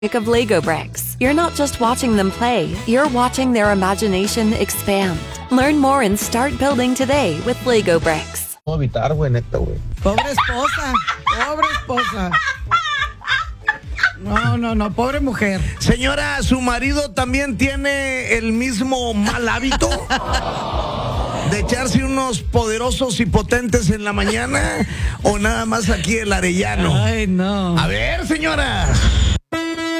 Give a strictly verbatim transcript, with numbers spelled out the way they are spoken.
of Lego bricks. You're not just watching them play, you're watching their imagination expand. Learn more and start building today with Lego bricks. No evitar, güey, neta, güey. Pobre esposa, pobre esposa. No, no, no, pobre mujer. Señora, ¿su marido también tiene el mismo mal hábito de echarse unos poderosos y potentes en la mañana? ¿O nada más aquí el arellano? Ay, no. A ver, señora.